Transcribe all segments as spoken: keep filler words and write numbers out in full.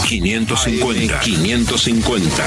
quinientos cincuenta. quinientos cincuenta.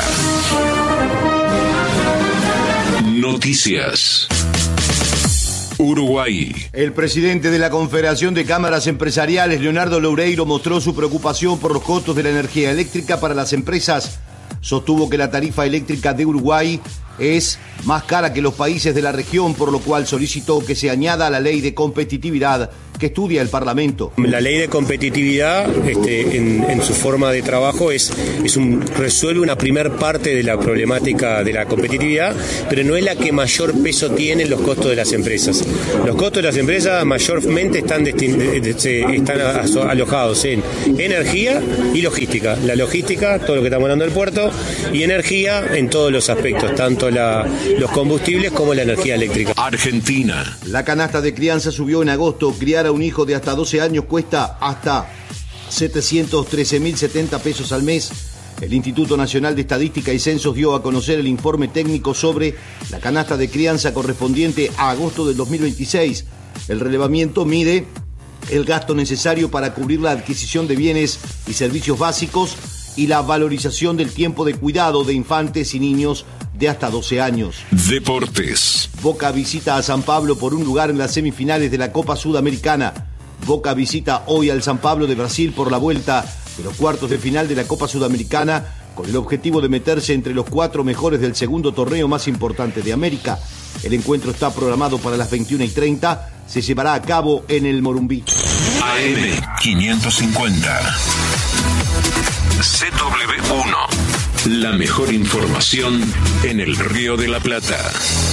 Noticias. Uruguay. El presidente de la Confederación de Cámaras Empresariales, Leonardo Loureiro, mostró su preocupación por los costos de la energía eléctrica para las empresas. Sostuvo que la tarifa eléctrica de Uruguay es más cara que los países de la región, por lo cual solicitó que se añada a la ley de competitividad que estudia el Parlamento. La ley de competitividad, este, en, en su forma de trabajo, es, es un, resuelve una primer parte de la problemática de la competitividad, pero no es la que mayor peso tiene en los costos de las empresas. Los costos de las empresas mayormente están, destin, están alojados en energía y logística. La logística, todo lo que estamos hablando del puerto, y energía en todos los aspectos, tanto la, los combustibles como la energía eléctrica. Argentina. La canasta de crianza subió en agosto. Criar a un hijo de hasta doce años cuesta hasta setecientos trece mil setenta pesos al mes. El Instituto Nacional de Estadística y Censos dio a conocer el informe técnico sobre la canasta de crianza correspondiente a agosto del dos mil veintiséis. El relevamiento mide el gasto necesario para cubrir la adquisición de bienes y servicios básicos y la valorización del tiempo de cuidado de infantes y niños de hasta doce años. Deportes. Boca visita a San Pablo por un lugar en las semifinales de la Copa Sudamericana. Boca visita hoy al San Pablo de Brasil por la vuelta de los cuartos de final de la Copa Sudamericana, con el objetivo de meterse entre los cuatro mejores del segundo torneo más importante de América. El encuentro está programado para las veintiuna y treinta. Se llevará a cabo en el Morumbí. A M quinientos cincuenta. C W uno. La mejor información en el Río de la Plata.